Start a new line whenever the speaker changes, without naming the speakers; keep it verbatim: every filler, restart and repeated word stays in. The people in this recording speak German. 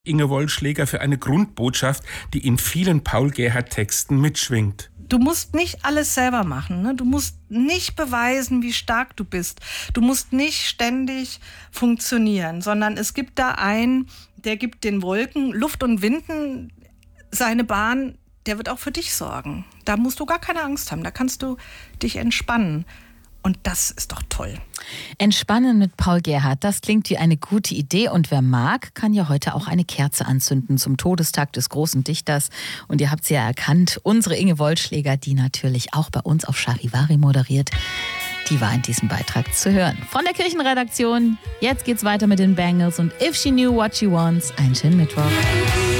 Inge Wollschläger für eine Grundbotschaft, die in vielen Paul-Gerhardt-Texten mitschwingt.
Du musst nicht alles selber machen, ne? Du musst nicht beweisen, wie stark du bist. Du musst nicht ständig funktionieren, sondern es gibt da einen, der gibt den Wolken, Luft und Winden seine Bahn, der wird auch für dich sorgen. Da musst du gar keine Angst haben, da kannst du dich entspannen. Und das ist doch toll.
Entspannen mit Paul Gerhardt, das klingt wie eine gute Idee. Und wer mag, kann ja heute auch eine Kerze anzünden zum Todestag des großen Dichters. Und ihr habt sie ja erkannt, unsere Inge Wollschläger, die natürlich auch bei uns auf Charivari moderiert, die war in diesem Beitrag zu hören. Von der Kirchenredaktion, jetzt geht's weiter mit den Bangles und If She Knew What She Wants. Einen schönen Mittwoch.